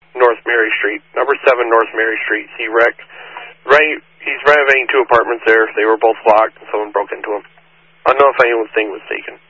North Mary Street, number 7 North Mary Street. He wrecked. He's renovating 2 apartments there. They were both locked, and someone broke into them. I don't know if anyone's thing was taken.